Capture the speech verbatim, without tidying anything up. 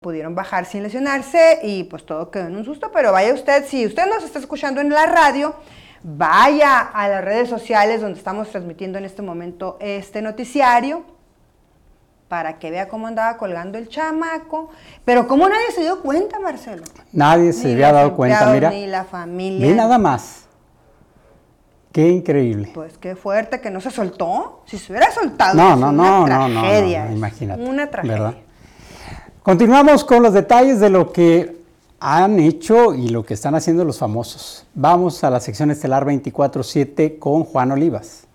pudieron bajar sin lesionarse y pues todo quedó en un susto, pero vaya usted, si usted nos está escuchando en la radio, vaya a las redes sociales donde estamos transmitiendo en este momento este noticiario para que vea cómo andaba colgando el chamaco, pero cómo nadie se dio cuenta, Marcelo. Nadie se había dado cuenta, mira. Ni la familia. Ni nada más. Qué increíble. Pues qué fuerte que no se soltó. Si se hubiera soltado, no, es no, una no, tragedia. No, no, no, imagínate. Una tragedia. ¿Verdad? Continuamos con los detalles de lo que han hecho y lo que están haciendo los famosos. Vamos a la sección estelar veinticuatro siete con Juan Olivas.